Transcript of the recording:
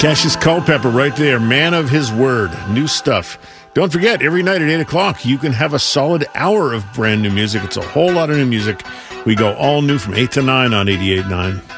Cassius Culpepper right there, man of his word, new stuff. Don't forget, every night at 8 o'clock, you can have a solid hour of brand new music. It's a whole lot of new music. We go all new from 8 to 9 on 88.9.